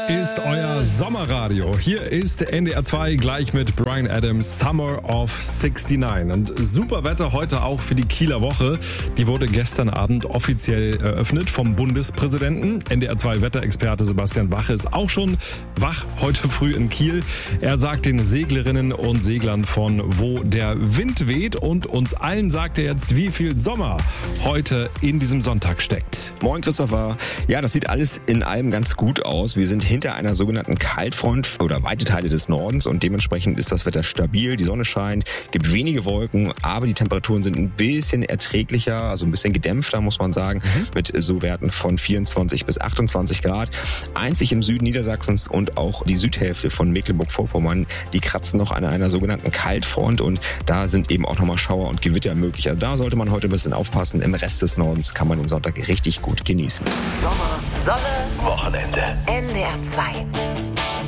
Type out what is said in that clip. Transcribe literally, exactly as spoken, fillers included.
ist euer Sommerradio. Hier ist N D R zwei gleich mit Bryan Adams, Summer of sixty-nine. Und super Wetter heute auch für die Kieler Woche. Die wurde gestern Abend offiziell eröffnet vom Bundespräsidenten. N D R zwei Wetterexperte Sebastian Wache ist auch schon wach heute früh in Kiel. Er sagt den Seglerinnen und Seglern von wo der Wind weht, und uns allen sagt er jetzt, wie viel Sommer heute in diesem Sonntag steckt. Moin Christopher. Ja, das sieht alles in allem ganz gut aus. Wir sind hinter einer sogenannten Kaltfront oder weite Teile des Nordens und dementsprechend ist das Wetter stabil. Die Sonne scheint, gibt wenige Wolken, aber die Temperaturen sind ein bisschen erträglicher, also ein bisschen gedämpfter, muss man sagen, mhm. mit so Werten von vierundzwanzig bis achtundzwanzig Grad. Einzig im Süden Niedersachsens und auch die Südhälfte von Mecklenburg-Vorpommern, die kratzen noch an einer sogenannten Kaltfront und da sind eben auch nochmal Schauer und Gewitter möglich. Also da sollte man heute ein bisschen aufpassen. Im Rest des Nordens kann man den Sonntag richtig gut genießen. Sommer, Sonne, Wochenende. N D R zwei.